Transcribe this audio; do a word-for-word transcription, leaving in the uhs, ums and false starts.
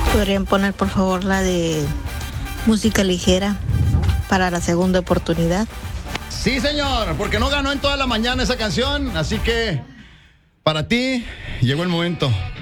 ¿Podrían poner por favor la de música ligera para la segunda oportunidad? Sí, señor, porque no ganó en toda la mañana esa canción, así que para ti llegó el momento.